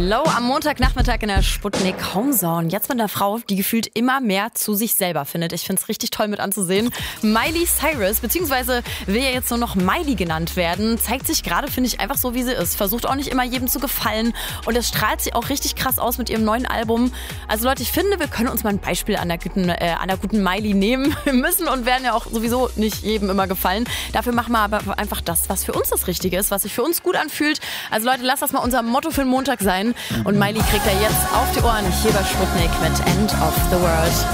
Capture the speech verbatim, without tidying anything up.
Low am Montagnachmittag in der Sputnik Homezone. Jetzt mit einer Frau, die gefühlt immer mehr zu sich selber findet. Ich finde es richtig toll mit anzusehen. Miley Cyrus, beziehungsweise will ja jetzt nur noch Miley genannt werden, zeigt sich gerade, finde ich, einfach so, wie sie ist. Versucht auch nicht immer jedem zu gefallen. Und das strahlt sie auch richtig krass aus mit ihrem neuen Album. Also Leute, ich finde, wir können uns mal ein Beispiel an der guten, äh, an der guten Miley nehmen. Wir müssen und werden ja auch sowieso nicht jedem immer gefallen. Dafür machen wir aber einfach das, was für uns das Richtige ist, was sich für uns gut anfühlt. Also Leute, lasst das mal unser Motto für den Montag sein. Und Miley kriegt er jetzt auf die Ohren hier bei Sputnik mit End of the World.